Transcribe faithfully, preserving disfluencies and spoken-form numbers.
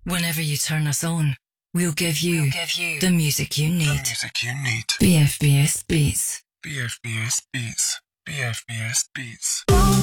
Whenever you turn us on, we'll give you, We'll give you the music you the need. music you need. B F B S Beats. B F B S Beats. B F B S Beats.